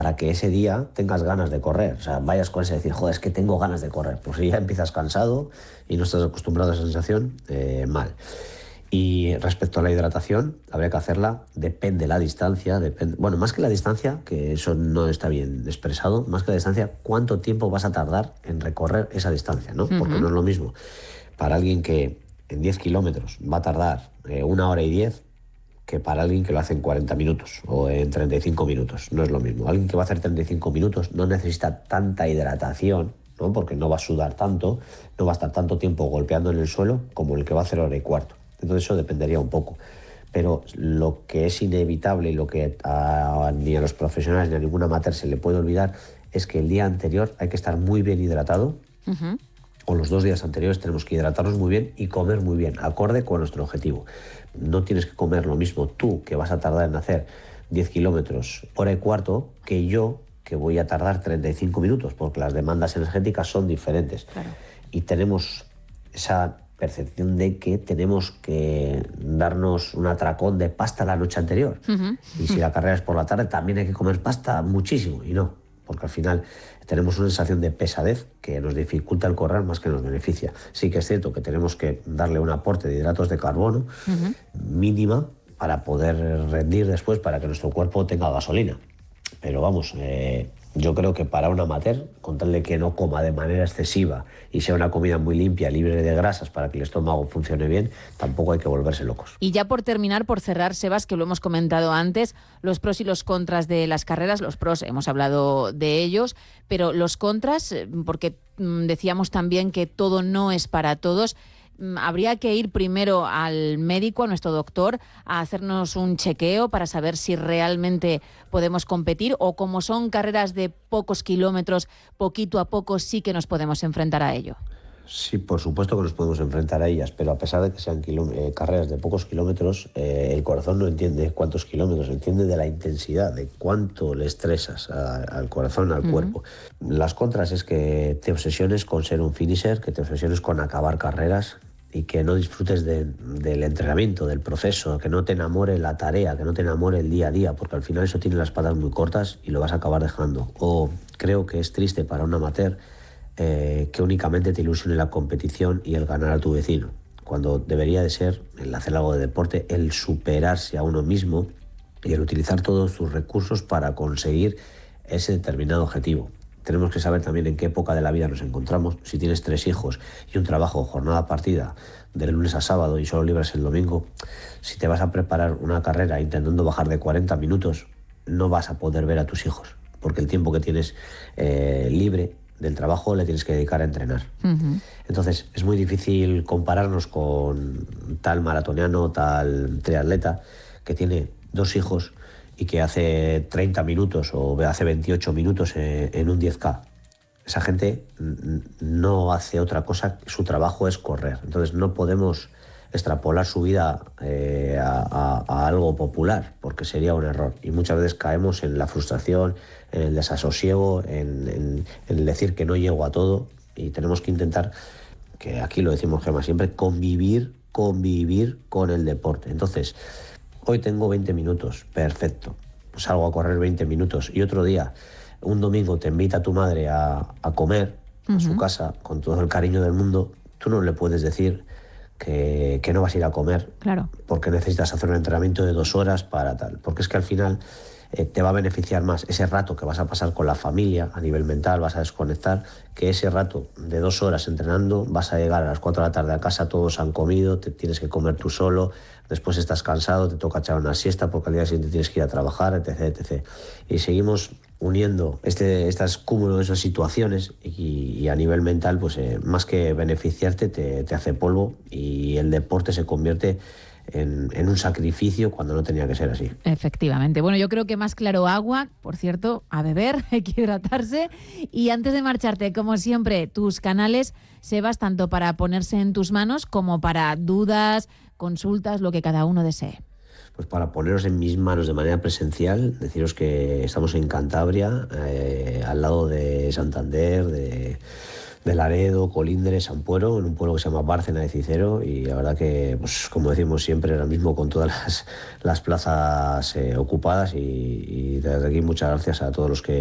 para que ese día tengas ganas de correr. O sea, vayas con ese decir, joder, es que tengo ganas de correr. Pues si ya empiezas cansado y no estás acostumbrado a esa sensación, mal. Y respecto a la hidratación, habría que hacerla, depende la distancia, bueno, más que la distancia, que eso no está bien expresado, más que la distancia, cuánto tiempo vas a tardar en recorrer esa distancia, ¿no? Porque no es lo mismo para alguien que en 10 kilómetros va a tardar 1 hora y 10 que para alguien que lo hace en 40 minutos o en 35 minutos. No es lo mismo. Alguien que va a hacer 35 minutos no necesita tanta hidratación, ¿no? Porque no va a sudar tanto, no va a estar tanto tiempo golpeando en el suelo como el que va a hacer 1 hora y cuarto. Entonces eso dependería un poco. Pero lo que es inevitable y lo que ni a los profesionales ni a ningún amateur se le puede olvidar es que el día anterior hay que estar muy bien hidratado. O los 2 días anteriores tenemos que hidratarnos muy bien y comer muy bien, acorde con nuestro objetivo. No tienes que comer lo mismo tú, que vas a tardar en hacer 10 kilómetros 1 hora y cuarto, que yo, que voy a tardar 35 minutos, porque las demandas energéticas son diferentes. Claro. Y tenemos esa percepción de que tenemos que darnos un atracón de pasta la noche anterior. Y si la carrera es por la tarde, también hay que comer pasta muchísimo. Y no, porque al final tenemos una sensación de pesadez que nos dificulta el correr más que nos beneficia. Sí que es cierto que tenemos que darle un aporte de hidratos de carbono mínima para poder rendir después, para que nuestro cuerpo tenga gasolina. Pero vamos, yo creo que para un amateur, con tal de que no coma de manera excesiva y sea una comida muy limpia, libre de grasas, para que el estómago funcione bien, tampoco hay que volverse locos. Y ya por terminar, por cerrar, Sebas, que lo hemos comentado antes, los pros y los contras de las carreras. Los pros, hemos hablado de ellos, pero los contras, porque decíamos también que todo no es para todos. Habría que ir primero al médico, a nuestro doctor, a hacernos un chequeo para saber si realmente podemos competir, o como son carreras de pocos kilómetros, poquito a poco sí que nos podemos enfrentar a ello. Sí, por supuesto que nos podemos enfrentar a ellas, pero a pesar de que sean carreras de pocos kilómetros, el corazón no entiende cuántos kilómetros, entiende de la intensidad, de cuánto le estresas al corazón, al cuerpo. Las contras es que te obsesiones con ser un finisher, que te obsesiones con acabar carreras y que no disfrutes del entrenamiento, del proceso, que no te enamore la tarea, que no te enamore el día a día, porque al final eso tiene las patas muy cortas y lo vas a acabar dejando. O creo que es triste para un amateur que únicamente te ilusione la competición y el ganar a tu vecino, cuando debería de ser, el hacer algo de deporte, el superarse a uno mismo y el utilizar todos tus recursos para conseguir ese determinado objetivo. Tenemos que saber también en qué época de la vida nos encontramos. Si tienes 3 hijos y un trabajo jornada partida de lunes a sábado y solo libras el domingo, si te vas a preparar una carrera intentando bajar de 40 minutos, no vas a poder ver a tus hijos, porque el tiempo que tienes libre del trabajo le tienes que dedicar a entrenar. Entonces es muy difícil compararnos con tal maratoniano, tal triatleta que tiene 2 hijos y que hace 30 minutos o hace 28 minutos en un 10K. Esa gente no hace otra cosa, su trabajo es correr. Entonces no podemos extrapolar su vida a algo popular, porque sería un error. Y muchas veces caemos en la frustración, en el desasosiego, en el decir que no llego a todo, y tenemos que intentar, que aquí lo decimos, Gemma, siempre convivir con el deporte. Entonces, hoy tengo 20 minutos, perfecto, salgo a correr 20 minutos, y otro día, un domingo, te invita tu madre a comer a su casa con todo el cariño del mundo, tú no le puedes decir que no vas a ir a comer, claro, porque necesitas hacer un entrenamiento de 2 horas para tal, porque es que al final te va a beneficiar más ese rato que vas a pasar con la familia a nivel mental, vas a desconectar, que ese rato de 2 horas entrenando. Vas a llegar a las 4 de la tarde a casa, todos han comido, te tienes que comer tú solo, después estás cansado, te toca echar una siesta porque al día siguiente tienes que ir a trabajar, etc, etc. Y seguimos uniendo estas cúmulos de esas situaciones, y a nivel mental, pues más que beneficiarte, te hace polvo, y el deporte se convierte en un sacrificio cuando no tenía que ser así. Efectivamente. Bueno, yo creo que más claro agua, por cierto, a beber, hay que hidratarse. Y antes de marcharte, como siempre, tus canales, Sebas, tanto para ponerse en tus manos como para dudas, consultas, lo que cada uno desee. Pues para poneros en mis manos de manera presencial, deciros que estamos en Cantabria, al lado de Santander, de Laredo, Colindres, Ampuero, en un pueblo que se llama Bárcena de Cicero, y la verdad que, pues, como decimos siempre, ahora mismo con todas las plazas ocupadas, y desde aquí muchas gracias a todos los que